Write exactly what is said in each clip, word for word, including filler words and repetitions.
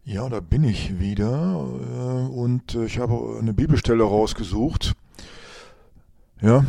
Ja, da bin ich wieder äh, und äh, ich habe eine Bibelstelle rausgesucht. Ja,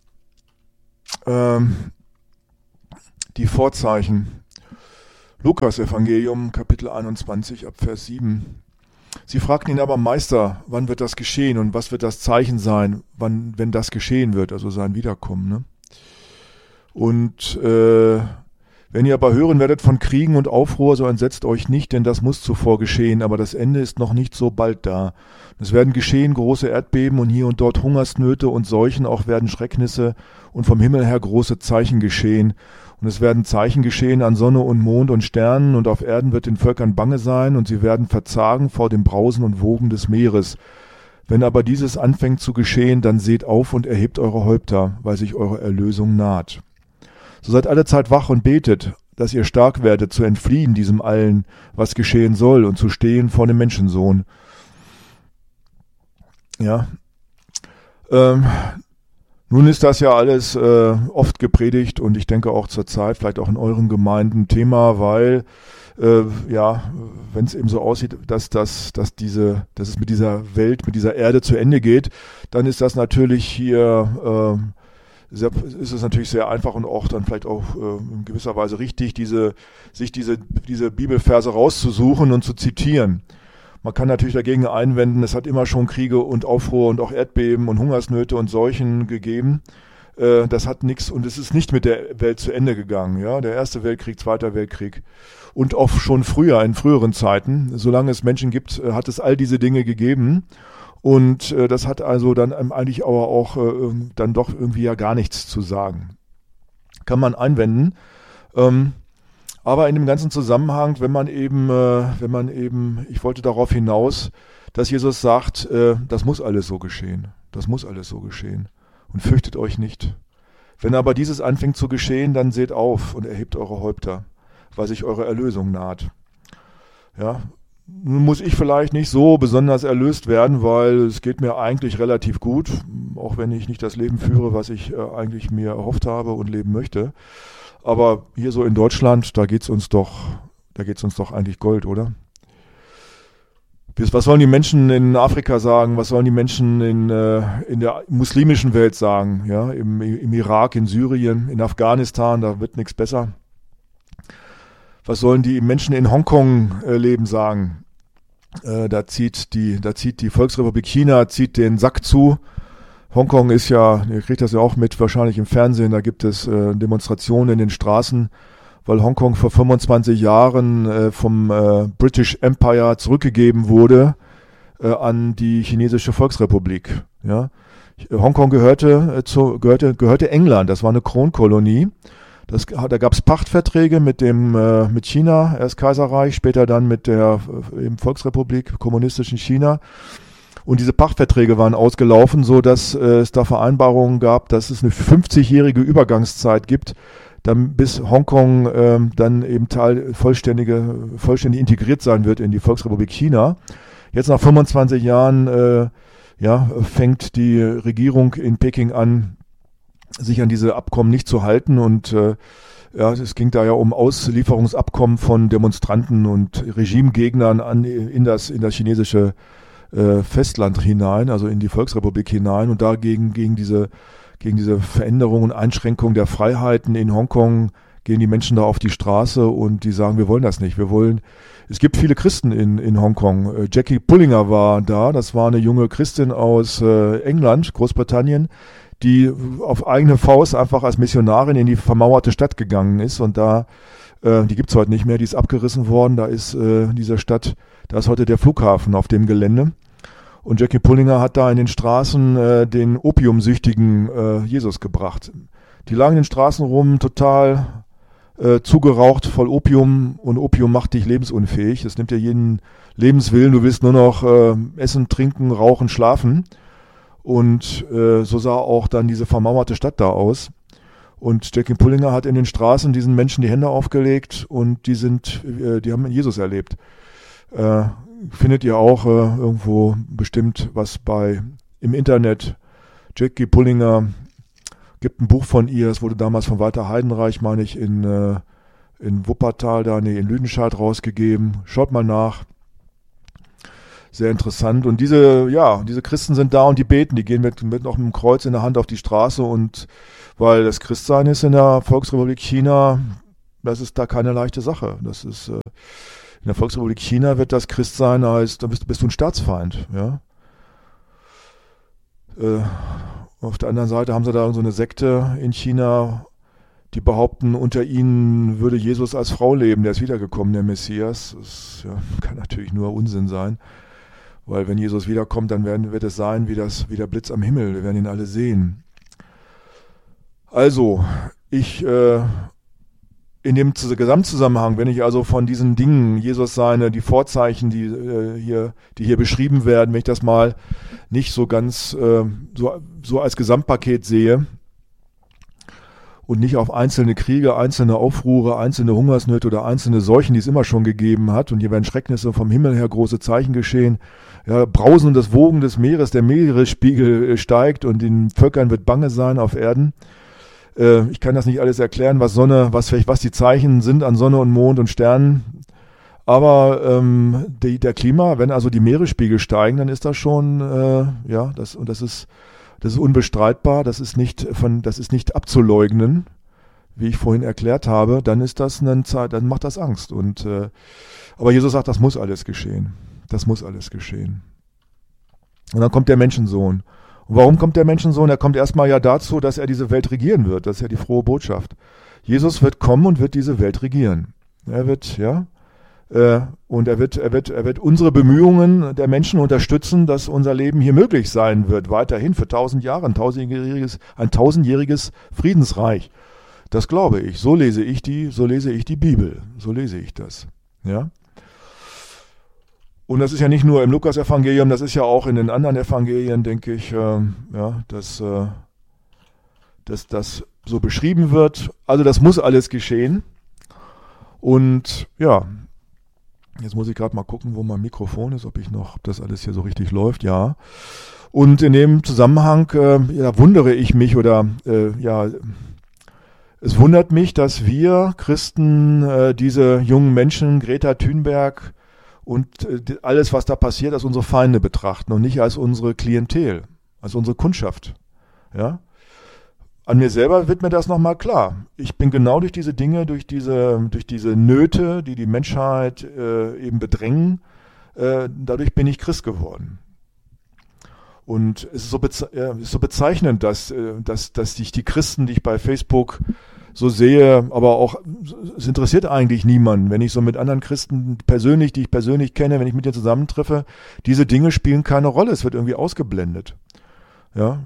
ähm, die Vorzeichen. Lukas Evangelium, Kapitel einundzwanzig, ab Vers sieben. Sie fragten ihn aber: Meister, wann wird das geschehen und was wird das Zeichen sein, wann, wenn das geschehen wird, also sein Wiederkommen, ne? Und äh, wenn ihr aber hören werdet von Kriegen und Aufruhr, so entsetzt euch nicht, denn das muss zuvor geschehen, aber das Ende ist noch nicht so bald da. Es werden geschehen große Erdbeben und hier und dort Hungersnöte und Seuchen, auch werden Schrecknisse und vom Himmel her große Zeichen geschehen. Und es werden Zeichen geschehen an Sonne und Mond und Sternen, und auf Erden wird den Völkern bange sein, und sie werden verzagen vor dem Brausen und Wogen des Meeres. Wenn aber dieses anfängt zu geschehen, dann seht auf und erhebt eure Häupter, weil sich eure Erlösung naht. So seid alle Zeit wach und betet, dass ihr stark werdet, zu entfliehen diesem allen, was geschehen soll, und zu stehen vor dem Menschensohn. Ja. Ähm, nun ist das ja alles äh, oft gepredigt, und ich denke auch zur Zeit, vielleicht auch in euren Gemeinden, Thema, weil äh, ja, wenn es eben so aussieht, dass das, dass diese, dass es mit dieser Welt, mit dieser Erde zu Ende geht, dann ist das natürlich hier äh, Sehr, ist es natürlich sehr einfach und auch dann vielleicht auch äh, in gewisser Weise richtig, diese, sich diese, diese Bibelverse rauszusuchen und zu zitieren. Man kann natürlich dagegen einwenden, es hat immer schon Kriege und Aufruhr und auch Erdbeben und Hungersnöte und Seuchen gegeben. Äh, das hat nichts, und es ist nicht mit der Welt zu Ende gegangen. Ja? Der Erste Weltkrieg, Zweiter Weltkrieg und auch schon früher, in früheren Zeiten, solange es Menschen gibt, hat es all diese Dinge gegeben. Und äh, das hat also dann eigentlich aber auch äh, dann doch irgendwie ja gar nichts zu sagen. Kann man einwenden. Ähm, aber in dem ganzen Zusammenhang, wenn man eben, äh, wenn man eben, ich wollte darauf hinaus, dass Jesus sagt, äh, das muss alles so geschehen. Das muss alles so geschehen. Und fürchtet euch nicht. Wenn aber dieses anfängt zu geschehen, dann seht auf und erhebt eure Häupter, weil sich eure Erlösung naht. Ja. Nun muss ich vielleicht nicht so besonders erlöst werden, weil es geht mir eigentlich relativ gut, auch wenn ich nicht das Leben führe, was ich äh, eigentlich mir erhofft habe und leben möchte. Aber hier so in Deutschland, da geht's uns doch, da geht's uns doch eigentlich Gold, oder? Was sollen die Menschen in Afrika sagen? Was sollen die Menschen in, äh, in der muslimischen Welt sagen? Ja, im, im Irak, in Syrien, in Afghanistan, da wird nichts besser. Was sollen die Menschen in Hongkong äh, leben sagen? Äh, da zieht die, da zieht die Volksrepublik China zieht den Sack zu. Hongkong ist ja, ihr kriegt das ja auch mit, wahrscheinlich im Fernsehen. Da gibt es äh, Demonstrationen in den Straßen, weil Hongkong vor fünfundzwanzig Jahren äh, vom äh, British Empire zurückgegeben wurde äh, an die chinesische Volksrepublik. Ja, Hongkong gehörte äh, zu, gehörte gehörte England. Das war eine Kronkolonie. Das, da gab es Pachtverträge mit dem äh, mit China, erst Kaiserreich, später dann mit der äh, Volksrepublik, kommunistischen China. Und diese Pachtverträge waren ausgelaufen, so dass äh, es da Vereinbarungen gab, dass es eine fünfzigjährige Übergangszeit gibt, dann bis Hongkong äh, dann eben Teil vollständige, vollständig integriert sein wird in die Volksrepublik China. Jetzt nach fünfundzwanzig Jahren äh, ja, fängt die Regierung in Peking an, sich an diese Abkommen nicht zu halten, und äh, ja, es ging da ja um Auslieferungsabkommen von Demonstranten und Regimegegnern an in das in das chinesische äh, Festland hinein, also in die Volksrepublik hinein, und dagegen gegen diese gegen diese Veränderung und Einschränkung der Freiheiten in Hongkong gehen die Menschen da auf die Straße, und die sagen, wir wollen das nicht, wir wollen. Es gibt viele Christen in in Hongkong. Äh, Jackie Pullinger war da, das war eine junge Christin aus äh, England, Großbritannien, die auf eigene Faust einfach als Missionarin in die vermauerte Stadt gegangen ist, und da, äh, die gibt's heute nicht mehr, die ist abgerissen worden, da ist äh, in dieser Stadt, da ist heute der Flughafen auf dem Gelände, und Jackie Pullinger hat da in den Straßen äh, den Opiumsüchtigen äh, Jesus gebracht. Die lagen in den Straßen rum, total äh, zugeraucht, voll Opium, und Opium macht dich lebensunfähig, das nimmt dir jeden Lebenswillen, du willst nur noch äh, essen, trinken, rauchen, schlafen. Und äh, so sah auch dann diese vermauerte Stadt da aus. Und Jackie Pullinger hat in den Straßen diesen Menschen die Hände aufgelegt, und die sind, äh, die haben Jesus erlebt. Äh, findet ihr auch äh, irgendwo bestimmt was bei im Internet. Jackie Pullinger, gibt ein Buch von ihr, es wurde damals von Walter Heidenreich, meine ich, in, äh, in Wuppertal, da nee, in Lüdenscheid rausgegeben. Schaut mal nach. sehr interessant. Und diese, ja, diese Christen sind da und die beten, die gehen mit, mit noch einem Kreuz in der Hand auf die Straße und weil das Christsein ist in der Volksrepublik China, das ist da keine leichte Sache. Das ist, äh, in der Volksrepublik China wird das Christsein als, da bist, bist du ein Staatsfeind, ja. Äh, auf der anderen Seite haben sie da so eine Sekte in China, die behaupten, unter ihnen würde Jesus als Frau leben, der ist wiedergekommen, der Messias. Das ja, kann natürlich nur Unsinn sein, weil wenn Jesus wiederkommt, dann werden, wird es sein wie, das, wie der Blitz am Himmel, wir werden ihn alle sehen. Also, ich, äh, in dem Gesamtzusammenhang, wenn ich also von diesen Dingen, Jesus seine, die Vorzeichen, die, äh, hier, die hier beschrieben werden, wenn ich das mal nicht so ganz äh, so, so als Gesamtpaket sehe, und nicht auf einzelne Kriege, einzelne Aufruhre, einzelne Hungersnöte oder einzelne Seuchen, die es immer schon gegeben hat. Und hier werden Schrecknisse vom Himmel her, große Zeichen geschehen. Ja, Brausen und das Wogen des Meeres, der Meeresspiegel steigt und den Völkern wird bange sein auf Erden. Äh, ich kann das nicht alles erklären, was Sonne, was, was die Zeichen sind an Sonne und Mond und Sternen. Aber ähm, die, der Klima, wenn also die Meeresspiegel steigen, dann ist das schon, äh, ja, das, und das ist, Das ist unbestreitbar, das ist nicht von, das ist nicht abzuleugnen, wie ich vorhin erklärt habe, dann ist das eine Zeit, dann macht das Angst. Und äh, aber Jesus sagt, das muss alles geschehen. Das muss alles geschehen. Und dann kommt der Menschensohn. Und warum kommt der Menschensohn? Er kommt erstmal ja dazu, dass er diese Welt regieren wird. Das ist ja die frohe Botschaft. Jesus wird kommen und wird diese Welt regieren. Er wird, ja, und er wird, er wird, er wird unsere Bemühungen der Menschen unterstützen, dass unser Leben hier möglich sein wird, weiterhin für tausend Jahre, ein tausendjähriges, ein tausendjähriges Friedensreich. Das glaube ich. So lese ich die, so lese ich die Bibel. So lese ich das. Ja. Und das ist ja nicht nur im Lukas-Evangelium, das ist ja auch in den anderen Evangelien, denke ich, äh, ja, dass, äh, dass das so beschrieben wird. Also das muss alles geschehen. Und ja, jetzt muss ich gerade mal gucken, wo mein Mikrofon ist, ob ich noch, ob das alles hier so richtig läuft, ja. Und in dem Zusammenhang, äh, ja, wundere ich mich oder, äh, ja, es wundert mich, dass wir Christen äh, diese jungen Menschen, Greta Thunberg und äh, alles, was da passiert, als unsere Feinde betrachten und nicht als unsere Klientel, als unsere Kundschaft, ja. An mir selber wird mir das nochmal klar. Ich bin genau durch diese Dinge, durch diese, durch diese Nöte, die die Menschheit äh, eben bedrängen, äh, dadurch bin ich Christ geworden. Und es ist so, beze- äh, ist so bezeichnend, dass, äh, dass, dass ich die Christen, die ich bei Facebook so sehe, aber auch, es interessiert eigentlich niemanden, wenn ich so mit anderen Christen persönlich, die ich persönlich kenne, wenn ich mit denen zusammentreffe, diese Dinge spielen keine Rolle, es wird irgendwie ausgeblendet. Ja.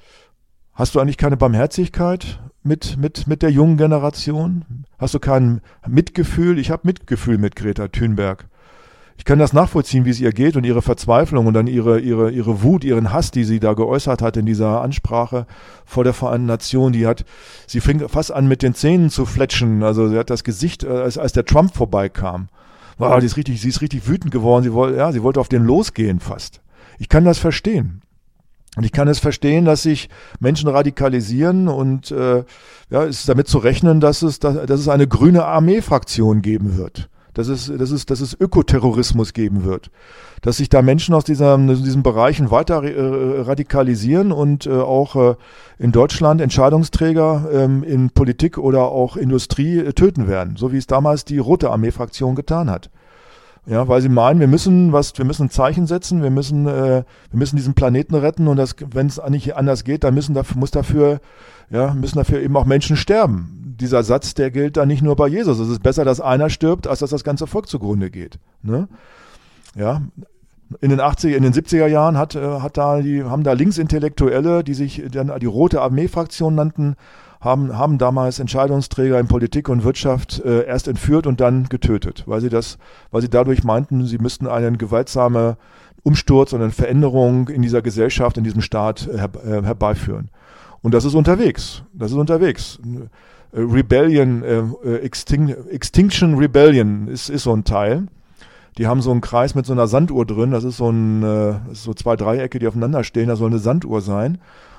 Hast du eigentlich keine Barmherzigkeit mit, mit, mit der jungen Generation? Hast du kein Mitgefühl? Ich habe Mitgefühl mit Greta Thunberg. Ich kann das nachvollziehen, wie es ihr geht und ihre Verzweiflung und dann ihre, ihre, ihre Wut, ihren Hass, die sie da geäußert hat in dieser Ansprache vor der Vereinten Nationen. Die hat, sie fing fast an mit den Zähnen zu fletschen. Also sie hat das Gesicht, als, als der Trump vorbeikam. Wow, die ist richtig, sie ist richtig wütend geworden. Sie wollte, ja, sie wollte auf den losgehen fast. Ich kann das verstehen. Und ich kann es verstehen, dass sich Menschen radikalisieren und äh, ja, es ist damit zu rechnen, dass es, dass, dass es eine grüne Armee-Fraktion geben wird, dass es, dass es, dass es Ökoterrorismus geben wird, dass sich da Menschen aus dieser, diesen Bereichen weiter äh, radikalisieren und äh, auch äh, in Deutschland Entscheidungsträger ähm, in Politik oder auch Industrie äh, töten werden, so wie es damals die Rote Armee-Fraktion getan hat. Ja, weil sie meinen, wir müssen was, wir müssen ein Zeichen setzen, wir müssen, äh, wir müssen diesen Planeten retten und das, wenn es nicht anders geht, dann müssen dafür, muss dafür, ja, müssen dafür eben auch Menschen sterben. Dieser Satz, der gilt dann nicht nur bei Jesus. Es ist besser, dass einer stirbt, als dass das ganze Volk zugrunde geht. Ne? Ja, in den achtziger, in den siebziger Jahren hat, äh, hat da die, haben da Linksintellektuelle, die sich dann die Rote Armee-Fraktion nannten, haben, haben damals Entscheidungsträger in Politik und Wirtschaft äh, erst entführt und dann getötet, weil sie das, weil sie dadurch meinten, sie müssten einen gewaltsamen Umsturz und eine Veränderung in dieser Gesellschaft, in diesem Staat äh, her, äh, herbeiführen. Und das ist unterwegs. Das ist unterwegs. Äh, Rebellion, äh, Extin- Extinction Rebellion ist, ist so ein Teil. Die haben so einen Kreis mit so einer Sanduhr drin. Das ist so ein, äh, das ist so zwei Dreiecke, die aufeinander stehen. Das soll eine Sanduhr sein.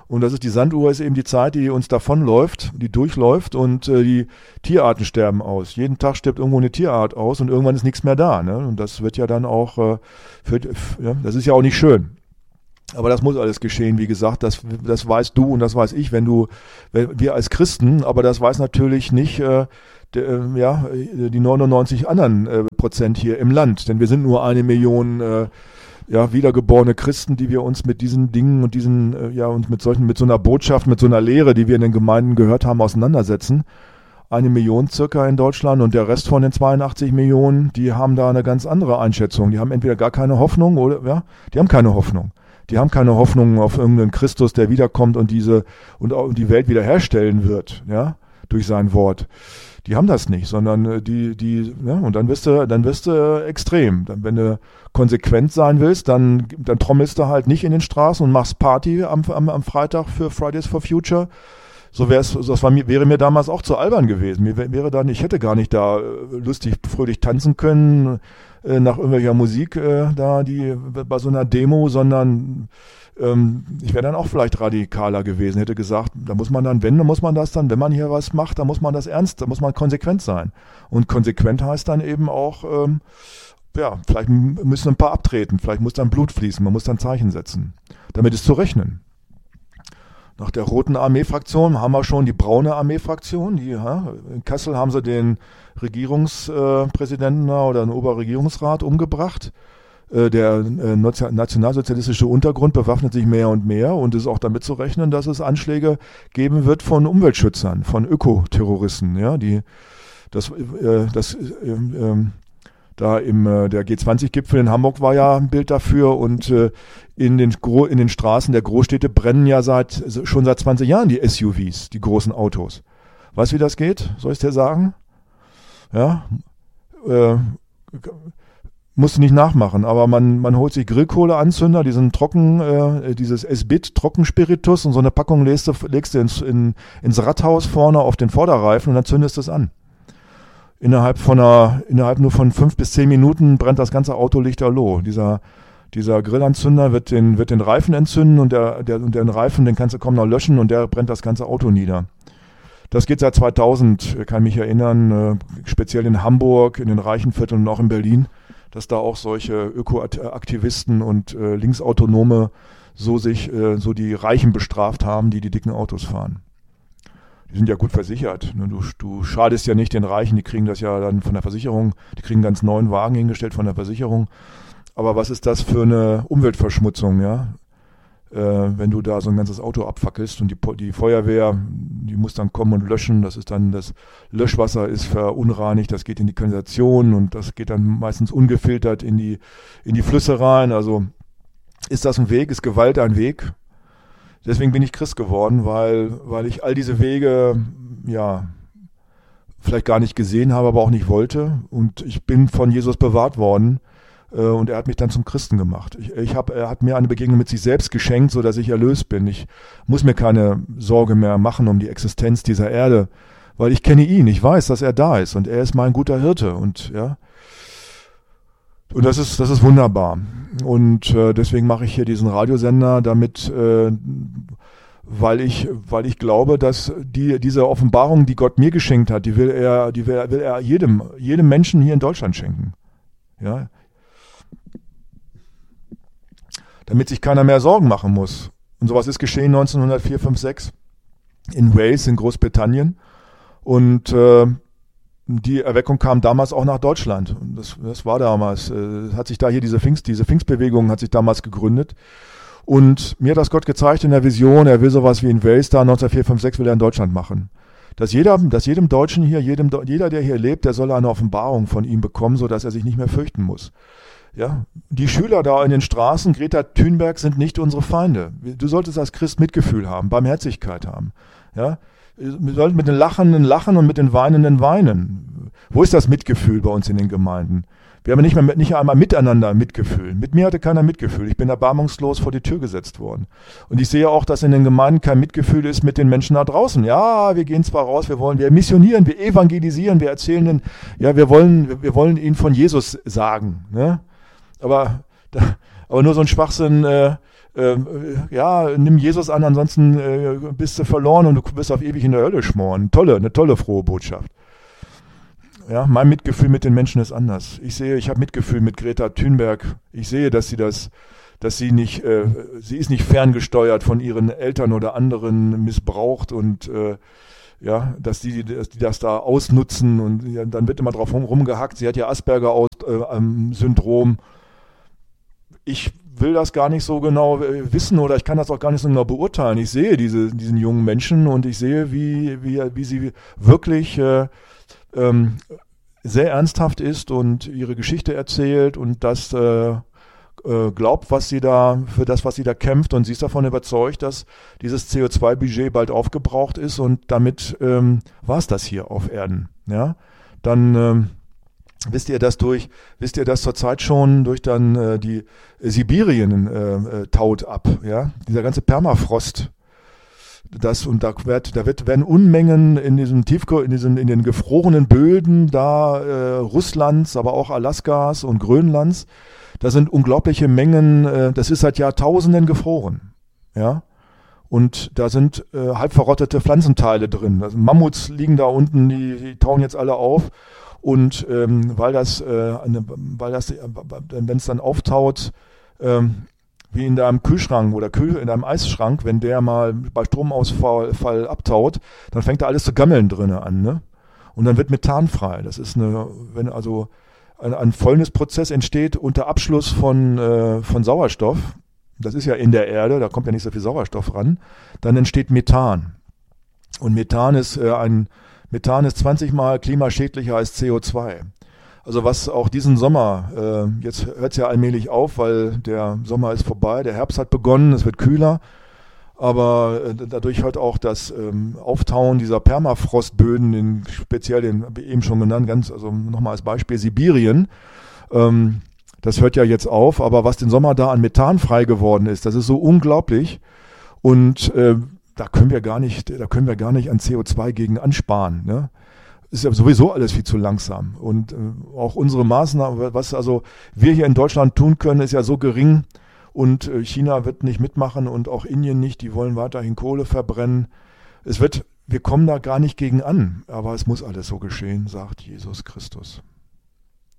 Und das ist die Sanduhr, ist eben die Zeit, die uns davonläuft, die durchläuft und äh, die Tierarten sterben aus. Jeden Tag stirbt irgendwo eine Tierart aus und irgendwann ist nichts mehr da. Ne? Und das wird ja dann auch, äh, für, ja, das ist ja auch nicht schön. Aber das muss alles geschehen, wie gesagt, das, das weißt du und das weiß ich, wenn du, wenn wir als Christen, aber das weiß natürlich nicht äh, de, äh, ja, die neunundneunzig anderen äh, Prozent hier im Land, denn wir sind nur eine Million äh, ja, wiedergeborene Christen, die wir uns mit diesen Dingen und diesen, äh, ja, uns mit solchen, mit so einer Botschaft, mit so einer Lehre, die wir in den Gemeinden gehört haben, auseinandersetzen. Eine Million circa in Deutschland und der Rest von den zweiundachtzig Millionen, die haben da eine ganz andere Einschätzung. Die haben entweder gar keine Hoffnung oder, ja, die haben keine Hoffnung. Die haben keine Hoffnung auf irgendeinen Christus, der wiederkommt und diese und auch die Welt wiederherstellen wird, ja, durch sein Wort. Die haben das nicht, sondern die, die, ja, und dann wirst du, dann wirst du extrem. Dann, wenn du konsequent sein willst, dann, dann trommelst du halt nicht in den Straßen und machst Party am, am, am Freitag für Fridays for Future. So wär's, das war mir, wäre mir damals auch zu albern gewesen. Mir wäre dann, ich hätte gar nicht da lustig, fröhlich tanzen können, nach irgendwelcher Musik äh, da, die bei so einer Demo, sondern ähm, ich wäre dann auch vielleicht radikaler gewesen, hätte gesagt, da muss man dann, wenn, dann muss man das dann, wenn man hier was macht, dann muss man das ernst, da muss man konsequent sein. Und konsequent heißt dann eben auch, ähm, ja, vielleicht müssen ein paar abtreten, vielleicht muss dann Blut fließen, man muss dann Zeichen setzen. Damit ist zu rechnen. Nach der roten Armeefraktion haben wir schon die braune Armeefraktion. Die, ja, in Kassel haben sie den Regierungspräsidenten oder den Oberregierungsrat umgebracht. Äh, der äh, nationalsozialistische Untergrund bewaffnet sich mehr und mehr und es ist auch damit zu rechnen, dass es Anschläge geben wird von Umweltschützern, von Ökoterroristen. Ja, die, das, äh, das, äh, äh, Da im äh, der G zwanzig Gipfel in Hamburg war ja ein Bild dafür und äh, in den Gro- in den Straßen der Großstädte brennen ja seit schon seit zwanzig Jahren die S U Vs, die großen Autos. Weißt du, wie das geht? Soll ich dir sagen? Ja, äh, musst du nicht nachmachen, aber man man holt sich Grillkohleanzünder, diesen trocken äh, dieses S-Bit Trockenspiritus und so eine Packung legst du legst du ins in, ins Radhaus vorne auf den Vorderreifen und dann zündest du es an. Innerhalb von einer, innerhalb nur von fünf bis zehn Minuten brennt das ganze Auto lichterloh. Dieser, dieser Grillanzünder wird den, wird den Reifen entzünden und der, der, und den Reifen, den kannst du kaum noch löschen und der brennt das ganze Auto nieder. Das geht seit zweitausend, kann mich erinnern, äh, speziell in Hamburg, in den Reichenvierteln und auch in Berlin, dass da auch solche Ökoaktivisten und äh, Linksautonome so sich, äh, so die Reichen bestraft haben, die die dicken Autos fahren. Die sind ja gut versichert. Du, du schadest ja nicht den Reichen, die kriegen das ja dann von der Versicherung, die kriegen einen ganz neuen Wagen hingestellt von der Versicherung. Aber was ist das für eine Umweltverschmutzung, ja? Äh, wenn du da so ein ganzes Auto abfackelst und die, die Feuerwehr, die muss dann kommen und löschen, das ist dann, das Löschwasser ist verunreinigt, das geht in die Kanalisation und das geht dann meistens ungefiltert in die, in die Flüsse rein. Also ist das ein Weg, ist Gewalt ein Weg? Deswegen bin ich Christ geworden, weil, weil ich all diese Wege, ja, vielleicht gar nicht gesehen habe, aber auch nicht wollte. Und ich bin von Jesus bewahrt worden äh, und er hat mich dann zum Christen gemacht. Ich, ich hab, er hat mir eine Begegnung mit sich selbst geschenkt, so dass ich erlöst bin. Ich muss mir keine Sorge mehr machen um die Existenz dieser Erde, weil ich kenne ihn. Ich weiß, dass er da ist und er ist mein guter Hirte und ja. Und das ist, das ist wunderbar. Und äh, deswegen mache ich hier diesen Radiosender, damit, äh, weil ich, weil ich glaube, dass die diese Offenbarung, die Gott mir geschenkt hat, die will er, die will, will er jedem, jedem Menschen hier in Deutschland schenken. Ja, damit sich keiner mehr Sorgen machen muss. Und sowas ist geschehen neunzehnhundertvier, fünf, sechs in Wales in Großbritannien und äh, die Erweckung kam damals auch nach Deutschland. Und das, das war damals, äh, hat sich da hier diese Pfingst, diese Pfingstbewegung hat sich damals gegründet. Und mir hat das Gott gezeigt in der Vision, er will sowas wie in Wales da neunzehnhundertvier, fünf, sechs will er in Deutschland machen. Dass jeder, dass jedem Deutschen hier, jedem, jeder, der hier lebt, der soll eine Offenbarung von ihm bekommen, sodass er sich nicht mehr fürchten muss. Ja, die Schüler da in den Straßen, Greta Thunberg, sind nicht unsere Feinde. Du solltest als Christ Mitgefühl haben, Barmherzigkeit haben. Ja, wir sollten mit den Lachenden lachen und mit den Weinenden weinen. Wo ist das Mitgefühl bei uns in den Gemeinden? Wir haben nicht, mehr, nicht einmal miteinander Mitgefühl. Mit mir hatte keiner Mitgefühl. Ich bin erbarmungslos vor die Tür gesetzt worden. Und ich sehe auch, dass in den Gemeinden kein Mitgefühl ist mit den Menschen da draußen. Ja, wir gehen zwar raus, wir wollen, wir missionieren, wir evangelisieren, wir erzählen den, ja, wir wollen, wir wollen ihnen von Jesus sagen, ne? Aber, aber nur so ein Schwachsinn, äh, ähm, ja, nimm Jesus an, ansonsten äh, bist du verloren und du wirst auf ewig in der Hölle schmoren. Tolle, eine tolle, frohe Botschaft. Ja, mein Mitgefühl mit den Menschen ist anders. Ich sehe, ich habe Mitgefühl mit Greta Thunberg. Ich sehe, dass sie das, dass sie nicht, äh, sie ist nicht ferngesteuert von ihren Eltern oder anderen missbraucht und äh, ja, dass die, dass die das da ausnutzen und ja, dann wird immer drauf rum, rumgehackt. Sie hat ja Asperger-Syndrom. Ich will das gar nicht so genau wissen oder ich kann das auch gar nicht so genau beurteilen. Ich sehe diese, diesen jungen Menschen und ich sehe, wie, wie, wie sie wirklich äh, ähm, sehr ernsthaft ist und ihre Geschichte erzählt und das äh, äh, glaubt, was sie da, für das, was sie da kämpft, und sie ist davon überzeugt, dass dieses C O zwei Budget bald aufgebraucht ist und damit ähm, war es das hier auf Erden. Ja? Dann ähm, wisst ihr das durch, wisst ihr das zurzeit schon durch dann äh, die äh, Sibirien äh, äh, taut ab, ja, dieser ganze Permafrost. Das und da wird, da wird, werden Unmengen in diesem Tiefko, in diesen, in den gefrorenen Böden da äh, Russlands, aber auch Alaskas und Grönlands. Da sind unglaubliche Mengen. Äh, das ist seit Jahrtausenden gefroren, ja. Und da sind äh, halb verrottete Pflanzenteile drin. Also Mammuts liegen da unten, die, die tauen jetzt alle auf. Und ähm, weil das, äh, eine, weil das, äh, wenn es dann auftaut, ähm, wie in deinem Kühlschrank oder Kühl, in deinem Eisschrank, wenn der mal bei Stromausfall Fall abtaut, dann fängt da alles zu gammeln drinnen an, ne? Und dann wird Methan frei. Das ist eine, wenn also ein, ein Fäulnisprozess entsteht unter Abschluss von, äh, von Sauerstoff, das ist ja in der Erde, da kommt ja nicht so viel Sauerstoff ran, dann entsteht Methan. Und Methan ist äh, ein Methan ist zwanzig Mal klimaschädlicher als C O zwei. Also was auch diesen Sommer, äh, jetzt hört es ja allmählich auf, weil der Sommer ist vorbei, der Herbst hat begonnen, es wird kühler, aber äh, dadurch hört auch das ähm, Auftauen dieser Permafrostböden, in, speziell den habe ich eben schon genannt, ganz, also nochmal als Beispiel Sibirien, ähm, das hört ja jetzt auf, aber was den Sommer da an Methan frei geworden ist, das ist so unglaublich und äh, da können wir gar nicht, da können wir gar nicht an C O zwei gegen ansparen, ne? Ist ja sowieso alles viel zu langsam. Und äh, auch unsere Maßnahmen, was also wir hier in Deutschland tun können, ist ja so gering. Und äh, China wird nicht mitmachen und auch Indien nicht. Die wollen weiterhin Kohle verbrennen. Es wird, wir kommen da gar nicht gegen an. Aber es muss alles so geschehen, sagt Jesus Christus.